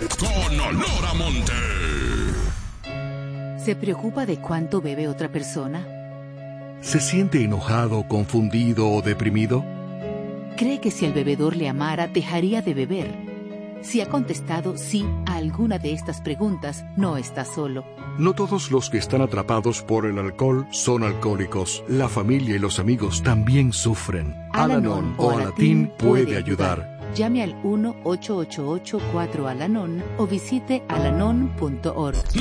con olor a monte. ¿Se preocupa de cuánto bebe otra persona? ¿Se siente enojado, confundido o deprimido? ¿Cree que si el bebedor le amara, dejaría de beber? Si ha contestado sí a alguna de estas preguntas, no está solo. No todos los que están atrapados por el alcohol son alcohólicos. La familia y los amigos también sufren. Al-Anon o Alatín puede ayudar. Llame al 1-888-4-ALANON o visite alanon.org.